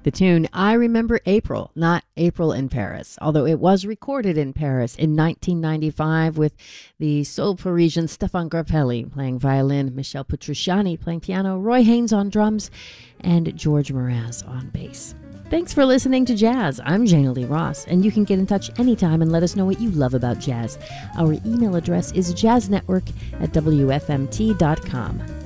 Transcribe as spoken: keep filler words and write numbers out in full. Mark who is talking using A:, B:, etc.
A: The tune I Remember April, not April in Paris, although it was recorded in Paris in nineteen ninety-five with the soul Parisian Stefan Grappelli playing violin, Michel Petrucciani playing piano, Roy Haynes on drums, and George Mraz on bass. Thanks for listening to Jazz. I'm Jana Lee Ross, and you can get in touch anytime and let us know what you love about jazz. Our email address is jazznetwork at w f m t dot com.